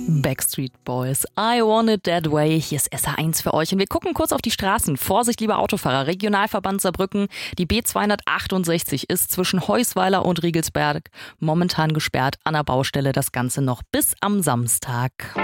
Backstreet Boys, I Want It That Way. Hier ist SR1 für euch und wir gucken kurz auf die Straßen. Vorsicht, liebe Autofahrer, Regionalverband Saarbrücken. Die B268 ist zwischen Heusweiler und Riegelsberg momentan gesperrt an der Baustelle. Das Ganze noch bis am Samstag.